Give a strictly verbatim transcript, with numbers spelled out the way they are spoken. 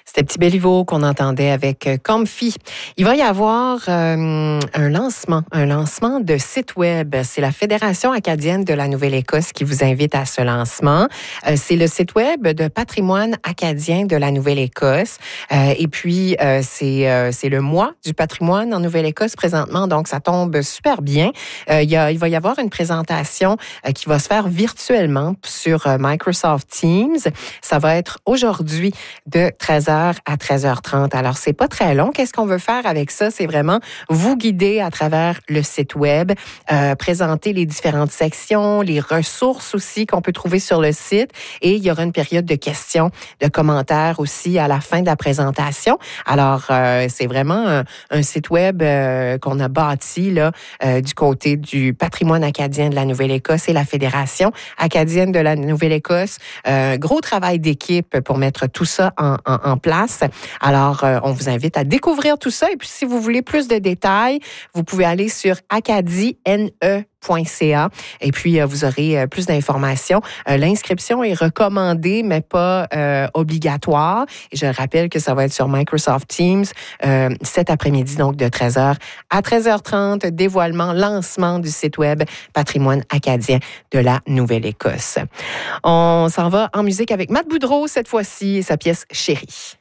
C'était Petit Béliveau qu'on entendait avec Comfy. Il va y avoir euh, un lancement, un lancement de site web. C'est la Fédération acadienne de la Nouvelle-Écosse qui vous invite à ce lancement. Euh, c'est le site web de patrimoine acadien de la Nouvelle-Écosse. Euh, et puis, euh, c'est, euh, c'est le mois du patrimoine en Nouvelle-Écosse présentement, donc ça tombe super bien. Euh, il, y a, il va y avoir une présentation euh, qui va se faire virtuellement sur euh, Microsoft Teams. Ça va être aujourd'hui de treize heures à treize heures trente. Alors, c'est pas très long. Qu'est-ce qu'on veut faire avec ça? C'est vraiment vous guider à travers le site web, euh, présenter les différentes sections, les ressources aussi qu'on peut trouver sur le site. Et il y aura une période de questions, de commentaires aussi à la fin de la présentation. Alors, euh, c'est vraiment un, un site web euh, qu'on a bâti là euh, du côté du patrimoine acadien de la Nouvelle-Écosse et la Fédération acadienne de la Nouvelle-Écosse. Euh, gros travail d'équipe pour mettre tout ça en, en, en place. Alors, euh, on vous invite à découvrir tout ça. Et puis, si vous voulez plus de détails, vous pouvez aller sur acadie n e point c a et puis euh, vous aurez euh, plus d'informations. Euh, l'inscription est recommandée, mais pas euh, obligatoire. Et je rappelle que ça va être sur Microsoft Teams euh, cet après-midi, donc de treize heures à treize heures trente, dévoilement, lancement du site web Patrimoine acadien de la Nouvelle-Écosse. On s'en va en musique avec Matt Boudreau cette fois-ci et sa pièce Chérie.